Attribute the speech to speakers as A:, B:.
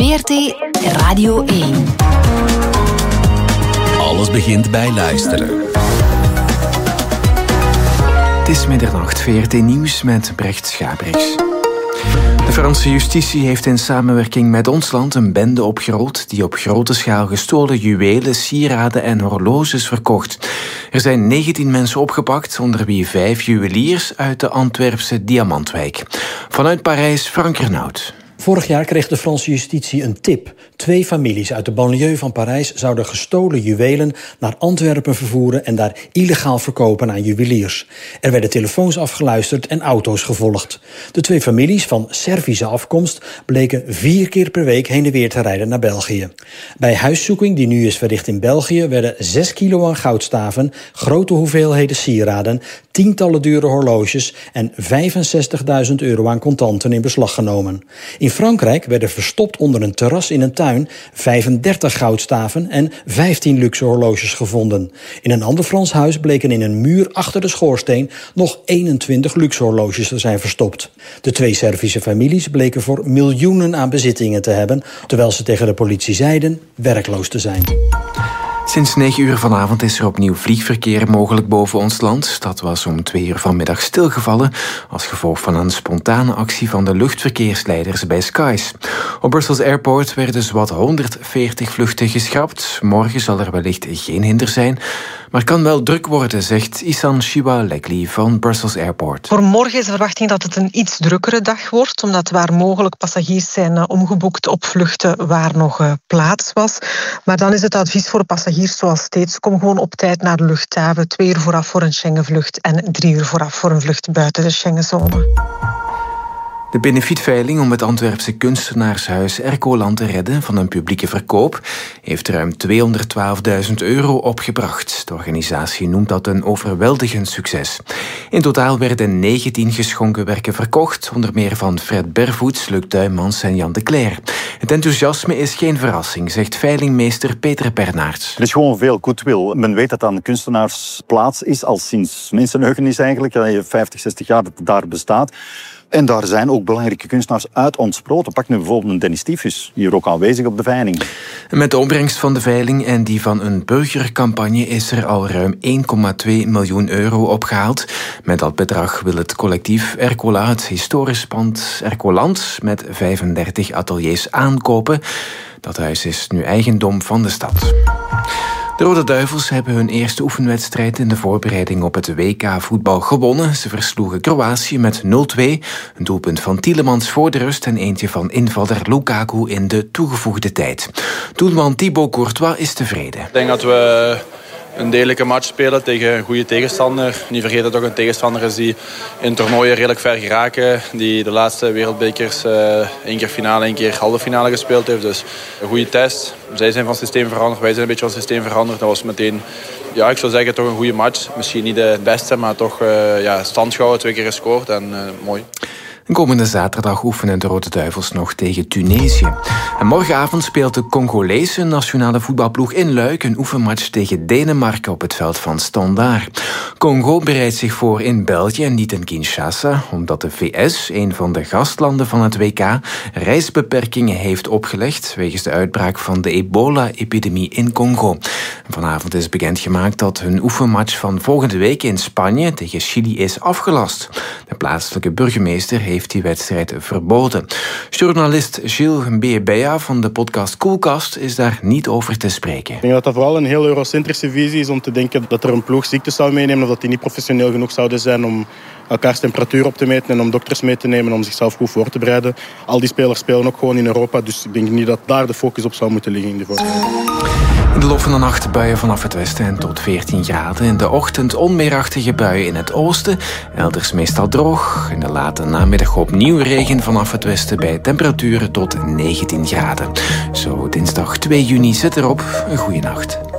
A: VRT Radio 1.
B: Alles begint bij luisteren.
C: Het is middernacht, VRT Nieuws met Brecht Schabriks. De Franse justitie heeft in samenwerking met ons land een bende opgerold die op grote schaal gestolen juwelen, sieraden en horloges verkocht. Er zijn 19 mensen opgepakt, onder wie 5 juweliers uit de Antwerpse Diamantwijk. Vanuit Parijs, Frank Renaud.
D: Vorig jaar kreeg de Franse justitie een tip. 2 families uit de banlieue van Parijs zouden gestolen juwelen naar Antwerpen vervoeren en daar illegaal verkopen aan juweliers. Er werden telefoons afgeluisterd en auto's gevolgd. De 2 families van Servische afkomst bleken 4 keer per week heen en weer te rijden naar België. Bij huiszoeking, die nu is verricht in België, werden 6 kilo aan goudstaven, grote hoeveelheden sieraden, tientallen dure horloges en €65.000 aan contanten in beslag genomen. In Frankrijk werden verstopt onder een terras in een tuin 35 goudstaven en 15 luxe horloges gevonden. In een ander Frans huis bleken in een muur achter de schoorsteen nog 21 luxe horloges te zijn verstopt. De 2 Servische families bleken voor miljoenen aan bezittingen te hebben, terwijl ze tegen de politie zeiden werkloos te zijn.
C: Sinds 9 uur vanavond is er opnieuw vliegverkeer mogelijk boven ons land. Dat was om 2 uur vanmiddag stilgevallen als gevolg van een spontane actie van de luchtverkeersleiders bij Skies. Op Brussels Airport werden zowat 140 vluchten geschrapt. Morgen zal er wellicht geen hinder zijn, maar kan wel druk worden, zegt Isan Shiwa-Lekli van Brussels Airport.
E: Voor morgen is de verwachting dat het een iets drukkere dag wordt, omdat waar mogelijk passagiers zijn omgeboekt op vluchten waar nog plaats was. Maar dan is het advies voor de passagiers zoals steeds: kom gewoon op tijd naar de luchthaven, 2 uur vooraf voor een Schengenvlucht en 3 uur vooraf voor een vlucht buiten de Schengenzone.
C: De benefietveiling om het Antwerpse kunstenaarshuis Ercoland te redden van een publieke verkoop heeft ruim €212.000 opgebracht. De organisatie noemt dat een overweldigend succes. In totaal werden 19 geschonken werken verkocht, onder meer van Fred Bervoets, Luc Tuymans en Jan de Cler. Het enthousiasme is geen verrassing, zegt veilingmeester Peter Bernards.
F: Er is gewoon veel goodwill. Men weet dat het aan de kunstenaarsplaats is, al sinds mensenheugenis eigenlijk, 50, 60 jaar dat het daar bestaat. En daar zijn ook belangrijke kunstenaars uit ontsproten. Pak nu bijvoorbeeld een Dennis Tyfus, hier ook aanwezig op de veiling.
C: Met de opbrengst van de veiling en die van een burgercampagne is er al ruim €1,2 miljoen opgehaald. Met dat bedrag wil het collectief Ercola het historisch pand Ercoland met 35 ateliers aankopen. Dat huis is nu eigendom van de stad. De Rode Duivels hebben hun eerste oefenwedstrijd in de voorbereiding op het WK voetbal gewonnen. Ze versloegen Kroatië met 0-2. Een doelpunt van Tielemans voor de rust en eentje van invaller Lukaku in de toegevoegde tijd. Doelman Thibaut Courtois is tevreden.
G: Ik denk dat we een degelijke match spelen tegen een goede tegenstander. Niet vergeten dat het ook een tegenstander is die in toernooien redelijk ver geraken. Die de laatste wereldbekers 1 keer finale, 1 keer halve finale gespeeld heeft. Dus een goede test. Zij zijn van systeem veranderd, wij zijn een beetje van systeem veranderd. Dat was meteen, ik zou zeggen, toch een goede match. Misschien niet de beste, maar toch stand gehouden, 2 keer gescoord en mooi.
C: Komende zaterdag oefenen de Rode Duivels nog tegen Tunesië. En morgenavond speelt de Congolese nationale voetbalploeg in Luik een oefenmatch tegen Denemarken op het veld van Standaard. Congo bereidt zich voor in België en niet in Kinshasa, omdat de VS, een van de gastlanden van het WK, reisbeperkingen heeft opgelegd wegens de uitbraak van de ebola-epidemie in Congo. Vanavond is bekendgemaakt dat hun oefenmatch van volgende week in Spanje tegen Chili is afgelast. De plaatselijke burgemeester heeft die wedstrijd verboden. Journalist Gilles Mbebea van de podcast Koelkast is daar niet over te spreken.
H: Ik denk dat dat vooral een heel eurocentrische visie is om te denken dat er een ploeg ziektes zou meenemen of dat die niet professioneel genoeg zouden zijn om elkaars temperatuur op te meten en om dokters mee te nemen om zichzelf goed voor te bereiden. Al die spelers spelen ook gewoon in Europa, dus ik denk niet dat daar de focus op zou moeten liggen in de voorbereiding.
C: In de loop van de nacht buien vanaf het westen en tot 14 graden. In de ochtend onweerachtige buien in het oosten. Elders meestal droog. In de late namiddag opnieuw regen vanaf het westen bij temperaturen tot 19 graden. Zo dinsdag 2 juni zit erop. Een goeie nacht.